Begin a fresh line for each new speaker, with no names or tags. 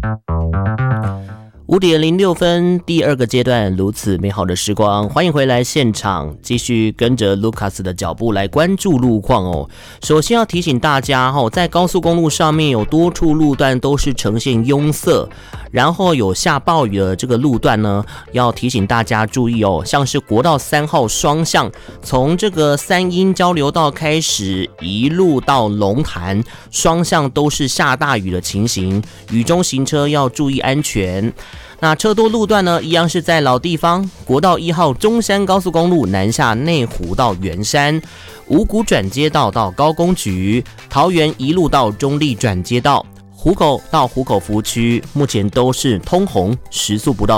5:06，第二个阶段，如此美好的时光，欢迎回来现场，继续跟着 Lucas 的脚步来关注路况哦。首先要提醒大家在高速公路上面有多处路段都是呈现拥塞，然后有下暴雨的这个路段呢，要提醒大家注意哦。像是国道3号双向，从这个三鶯交流道开始，一路到龙潭，双向都是下大雨的情形，雨中行车要注意安全。那车多路段呢，一样是在老地方，国道1号中山高速公路南下内湖到圆山，五股转接道到高工局，桃园一路到中立转接道，湖口到湖口服务区，目前都是通红，时速不到